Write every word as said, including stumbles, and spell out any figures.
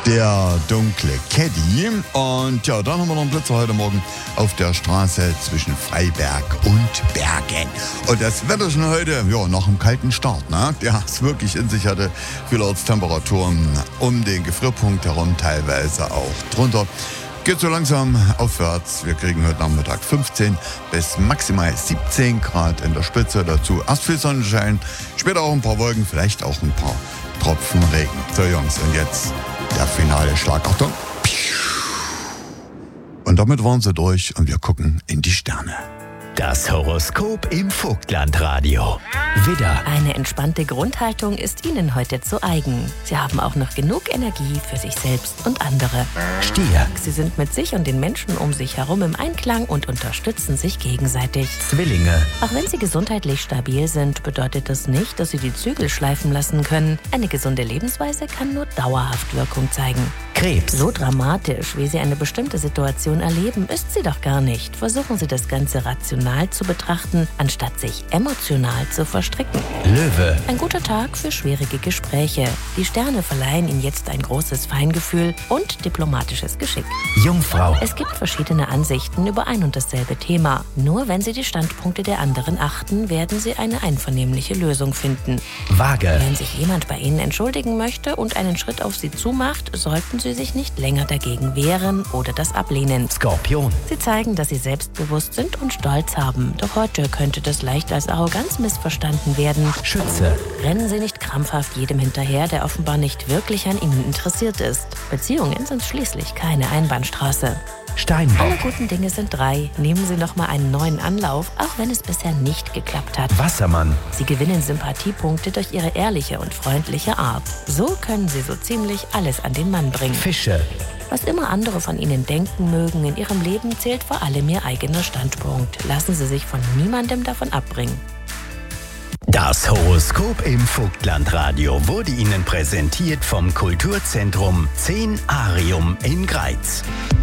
Der dunkle Caddy. Und ja, dann haben wir noch einen Blitzer heute Morgen auf der Straße zwischen Freiberg und Bergen. Und das Wetter schon heute, ja, nach einem kalten Start, ne? Der es wirklich in sich hatte. Vielerorts Temperaturen um den Gefrierpunkt herum, teilweise auch drunter. Geht so langsam aufwärts. Wir kriegen heute Nachmittag fünfzehn bis maximal siebzehn Grad in der Spitze. Dazu erst viel Sonnenschein, später auch ein paar Wolken, vielleicht auch ein paar Tropfen Regen. So Jungs, und jetzt der finale Schlag. Achtung. Und damit waren sie durch und wir gucken in die Sterne. Das Horoskop im Vogtlandradio. Widder. Eine entspannte Grundhaltung ist Ihnen heute zu eigen. Sie haben auch noch genug Energie für sich selbst und andere. Stier. Sie sind mit sich und den Menschen um sich herum im Einklang und unterstützen sich gegenseitig. Zwillinge. Auch wenn Sie gesundheitlich stabil sind, bedeutet das nicht, dass Sie die Zügel schleifen lassen können. Eine gesunde Lebensweise kann nur dauerhaft Wirkung zeigen. Krebs. So dramatisch, wie Sie eine bestimmte Situation erleben, ist sie doch gar nicht. Versuchen Sie das Ganze rational zu betrachten, anstatt sich emotional zu verstricken. Löwe. Ein guter Tag für schwierige Gespräche. Die Sterne verleihen Ihnen jetzt ein großes Feingefühl und diplomatisches Geschick. Jungfrau. Es gibt verschiedene Ansichten über ein und dasselbe Thema. Nur wenn Sie die Standpunkte der anderen achten, werden Sie eine einvernehmliche Lösung finden. Waage. Wenn sich jemand bei Ihnen entschuldigen möchte und einen Schritt auf Sie zumacht, sollten Sie sich nicht länger dagegen wehren oder das ablehnen. Skorpion. Sie zeigen, dass Sie selbstbewusst sind und Stolz haben. Doch heute könnte das leicht als Arroganz missverstanden werden. Schütze. Rennen Sie nicht krampfhaft jedem hinterher, der offenbar nicht wirklich an Ihnen interessiert ist. Beziehungen sind schließlich keine Einbahnstraße. Steinbock. Alle guten Dinge sind drei. Nehmen Sie noch mal einen neuen Anlauf, auch wenn es bisher nicht geklappt hat. Wassermann. Sie gewinnen Sympathiepunkte durch Ihre ehrliche und freundliche Art. So können Sie so ziemlich alles an den Mann bringen. Fische. Was immer andere von Ihnen denken mögen, in Ihrem Leben zählt vor allem Ihr eigener Standpunkt. Lassen Sie sich von niemandem davon abbringen. Das Horoskop im Vogtlandradio wurde Ihnen präsentiert vom Kulturzentrum zehn Arium in Greiz.